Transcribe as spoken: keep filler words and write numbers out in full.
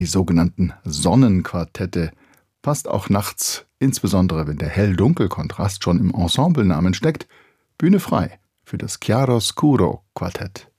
Die sogenannten Sonnenquartette, passt auch nachts, insbesondere wenn der Hell-Dunkel-Kontrast schon im Ensemblenamen steckt, Bühne frei für das Chiaroscuro-Quartett.